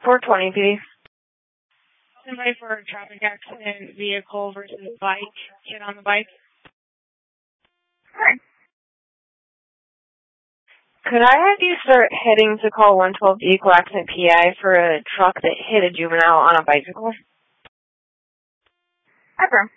420, please. Somebody for a traffic accident, vehicle versus bike, hit on the bike. Hi. Could I have you start heading to call 112 Equal Accident PI for a truck that hit a juvenile on a bicycle? Affirm.